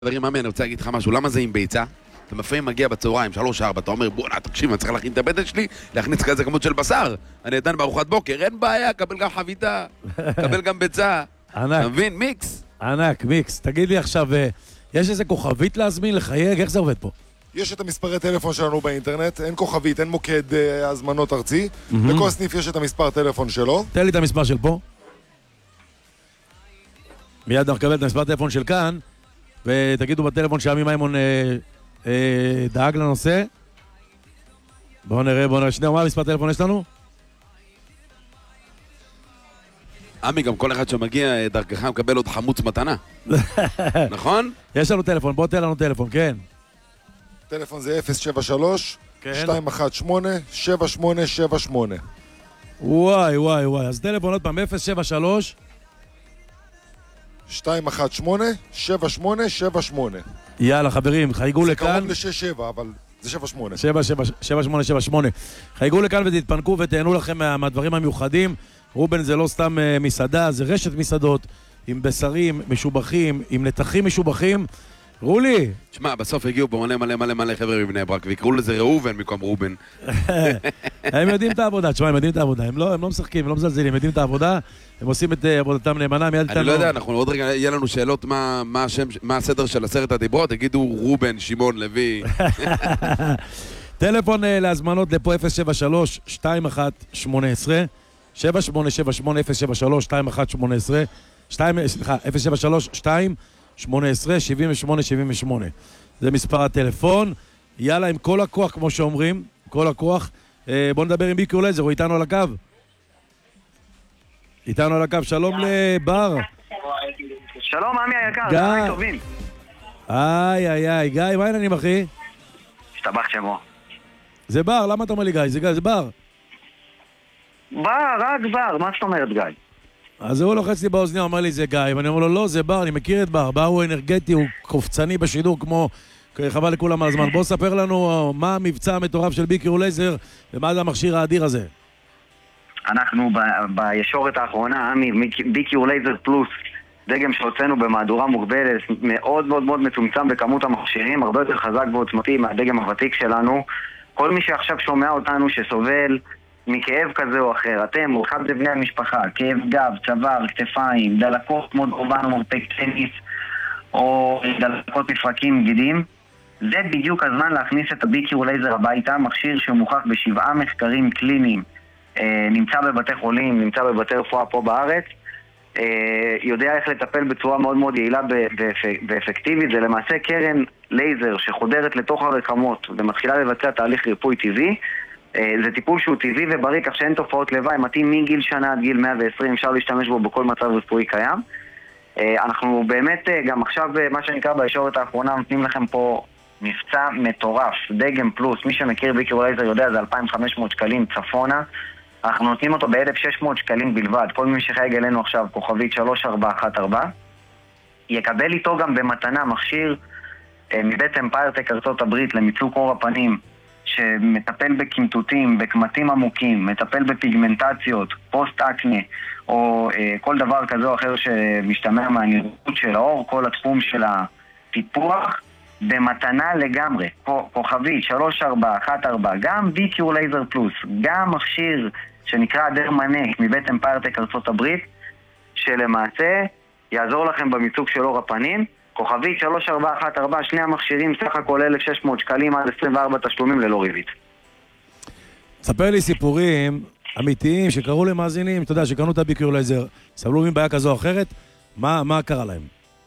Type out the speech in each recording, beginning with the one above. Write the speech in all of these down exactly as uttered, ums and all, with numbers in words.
חברים, מאמי, אני רוצה להגיד לך משהו, למה זה עם ביצה? אתה לפעמים מגיע בצהריים, שלוש ארבע, אתה אומר, בוא, תקשיב, אני צריך להכין את הבטן שלי, להכניס כזה כמות של בשר. אני עדיין בארוחת בוקר, אין בעיה, קבל גם חביתה, קבל גם ביצה. ענק. אתה מבין? מיקס. ענק, מיקס. תגיד לי עכשיו, יש איזה כוכבית להזמין, לחייג, איך זה עובד פה? יש את המספרי טלפון שלנו באינטרנט, אין כוכבית, אין מוקד אה, הזמנות ארצי. בכל סניף יש את המספר טלפון שלו. תן לי את המספר של פה. מיד נקבל את המספר טלפון של כאן, ותגידו בטלפון שעמי מימון אה, אה, דאג לנושא. בואו נראה, בואו נראה, שנייה, מה המספר טלפון יש לנו? עמי, גם כל אחד שמגיע דרכך מקבל עוד חמוץ מתנה. נכון? יש לנו טלפון, בוא תן לנו טלפון, כן. טלפון זה אפס שבע שלוש כן. שתיים אחת שמונה שבע שמונה שבע שמונה. וואי, וואי, וואי. אז טלפון עוד פעם, אפס שבע שלוש שתיים אחת שמונה שבע שמונה שבע שמונה. יאללה, חברים, חייגו זה לכאן. קרוב ל-שש שבע, אבל זה שבע שמונה. שבע שמונה שבע שמונה. חייגו לכאן ותתפנקו ותהנו לכם מה, מהדברים המיוחדים. רובן זה לא סתם uh, מסעדה, זה רשת מסעדות עם בשרים משובחים, עם נתחים משובחים. רולי! תשמע, בסוף הגיעו פה מלא מלא מלא מלא חבר'ה מבני ברק ויקראו לזה ראובן במקום רובן. הם יודעים את העבודה, תשמע, הם יודעים את העבודה. הם לא, הם לא משחקים, הם לא מזלזלים, הם יודעים את העבודה. הם עושים את עבודתם נאמנה, מיד איתנו. אני לא יודע, אנחנו עוד רגע, יהיה לנו שאלות מה, מה, השם, מה הסדר של עשרת הדיברות, תגידו רובן, שמעון, לוי. טלפון להזמנות לפה אפס שבע שלוש שתיים אחת שמונה עשרה שבע שמונה שבע שמונה אפס שבע שלוש שתיים אחת שמונה עשרה סליחה, אפס שבע שלוש שתיים שמונה עשרה שבעים ושמונה שבעים ושמונה. זה מספר הטלפון. יאללה, עם כל הכוח, כמו שאומרים, כל הכוח. בואו נדבר עם ביקי אולייזר, הוא איתנו על הקו. איתנו על הקו, שלום לבר. שלום, עמי היקר, גיא. דברים טובים. איי, איי, איי, גיא, מה העניינים, אחי? השתבח שמו. זה בר, למה אתה אומר לי גיא? זה גיא, זה בר. בר, רק בר, מה זאת אומרת גיא? אז הוא לוחץ לי באוזניה, אומר לי זה גיא, ואני אומר לו לא, זה בר, אני מכיר את בר, בר הוא אנרגטי, הוא קופצני בשידור כמו, חבל לכולם על הזמן. בוא ספר לנו מה המבצע המטורף של ביקי אולייזר, ומה זה המכשיר האדיר הזה. אנחנו ב- בישורת האחרונה, עמי, ביקי אולייזר פלוס, דגם שהוצאנו במהדורה מוגבלת, מאוד מאוד מאוד מצומצם בכמות המכשירים, הרבה יותר חזק ועוצמתי מהדגם הוותיק שלנו. כל מי שעכשיו שומע אותנו שסובל מכאב כזה או אחר, אתם או אחד לבני המשפחה, כאב גב, צוואר, כתפיים, דלקות כמו דרובן או מרפק טניס, או דלקות מפרקים, גידים, זה בדיוק הזמן להכניס את הביקי אולייזר הביתה, מכשיר שמוכח בשבעה מחקרים קליניים, אה, נמצא בבתי חולים, נמצא בבתי רפואה פה בארץ, אה, יודע איך לטפל בצורה מאוד מאוד יעילה ואפקטיבית. זה למעשה קרן לייזר שחודרת לתוך הרקמות ומתחילה לבצע תהליך ריפוי טבעי. זה טיפול שהוא טבעי ובריא, כך שאין תופעות לוואי, מתאים מגיל שנה עד גיל מאה ועשרים, אפשר להשתמש בו בכל מצב רפואי קיים. אנחנו באמת גם עכשיו, מה שנקרא בישורת האחרונה, נותנים לכם פה מבצע מטורף, דגם פלוס, מי שמכיר ביקי אולייזר יודע, זה אלפיים וחמש מאות שקלים צפונה, אנחנו נותנים אותו ב-אלף ושש מאות שקלים בלבד. כל מי שחייג אלינו עכשיו, כוכבית שלוש ארבע אחת ארבע, יקבל איתו גם במתנה מכשיר מבית אמפיירטק ארצות הברית למיצוק עור הפנים, שמטפל בקמטוטים, בקמטים עמוקים, מטפל בפיגמנטציות, פוסט-אקנה, או אה, כל דבר כזה או אחר שמשתמע מהנראות של האור, כל התחום של הטיפוח, במתנה לגמרי. כוכבית שלוש ארבע אחת ארבע, גם ביקי אולייזר פלוס, גם מכשיר שנקרא דרמנק מבית אמפיירטק ארצות הברית, שלמעשה יעזור לכם במיצוק של אור הפנים. כוכבית שלוש ארבע אחת ארבע, שני המכשירים, סך הכל אלף ושש מאות שקלים עד עשרים וארבע תשלומים ללא ריבית. ספר לי סיפורים אמיתיים שקראו למאזינים, אתה יודע, שקראנו את הביקי אולייזר, סבלו מבעיה כזו או אחרת, מה, מה קרה להם?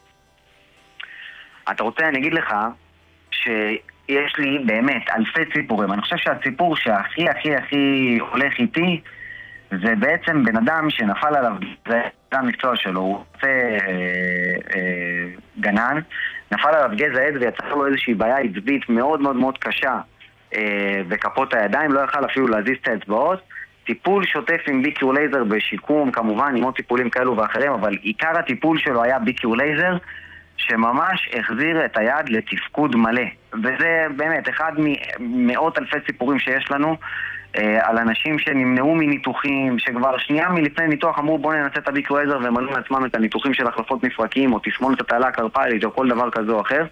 אתה רוצה, אני אגיד לך שיש לי באמת אלפי סיפורים. אני חושב שהסיפור שהכי הכי הכי הולך איתי זה בעצם בן אדם שנפל עליו, זה המקצוע שלו, הוא רוצה אה, אה, גנן, נפל עליו גזע עד ויצר לו איזושהי בעיה עצבית מאוד מאוד מאוד קשה אה, בכפות הידיים, לא יכל אפילו להזיז את האצבעות. טיפול שוטף עם ביקי אולייזר בשיקום, כמובן עם עוד טיפולים כאלו ואחרים, אבל עיקר הטיפול שלו היה ביקי אולייזר, שממש החזיר את היד לתפקוד מלא. וזה באמת אחד ממאות אלפי סיפורים שיש לנו, על אנשים שנמנעו מניתוחים, שכבר שנייה מלפני ניתוח אמרו בוא ננסה את הביקווייזר ומנעו לעצמם את הניתוחים של החלפות מפרקים או תסמונת התעלה הקרפלית או כל דבר כזה או אחר.